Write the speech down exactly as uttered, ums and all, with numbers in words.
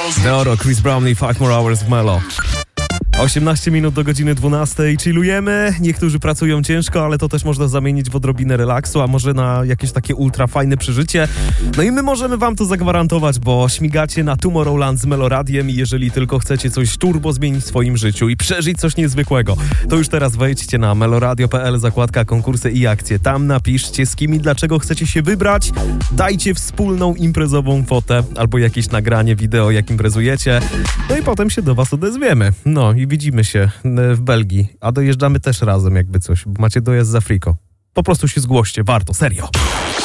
Deoro, Chris Brown i Five More Hours w Melo. osiemnaście minut do godziny dwunastej. Chillujemy. Niektórzy pracują ciężko, ale to też można zamienić w odrobinę relaksu, a może na jakieś takie ultra fajne przeżycie. No i my możemy wam to zagwarantować, bo śmigacie na Tomorrowland z Meloradiem i jeżeli tylko chcecie coś turbo zmienić w swoim życiu i przeżyć coś niezwykłego, to już teraz wejdźcie na meloradio kropka p l, zakładka konkursy i akcje. Tam napiszcie, z kim i dlaczego chcecie się wybrać. Dajcie wspólną imprezową fotę albo jakieś nagranie wideo, jak imprezujecie. No i potem się do was odezwiemy. No i widzimy się w Belgii, a dojeżdżamy też razem jakby coś, bo macie dojazd z Afriko. Po prostu się zgłoście, warto, serio.